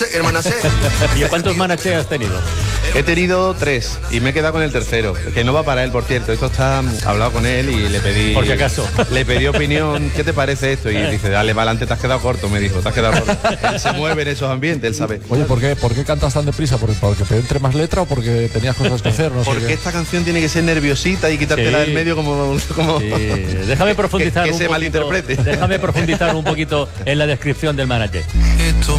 Hermana C. ¿Y cuántos manaches has tenido? He tenido 3 y me he quedado con el tercero, que no va para él, por cierto. Esto está hablado con él y le pedí... Por si acaso. Le pedí opinión, ¿qué te parece esto? Y dice, dale, para adelante, te has quedado corto, me dijo, te has quedado corto. Él se mueve en esos ambientes, él sabe. Oye, ¿por qué cantas tan deprisa? ¿Porque te entre más letra o porque tenías cosas que hacer? No sé Porque qué. esta canción tiene que ser nerviosita y quitártela Sí. del medio como... Sí. Déjame profundizar que un se poquito. malinterprete. Déjame profundizar un poquito en la descripción del manager. Esto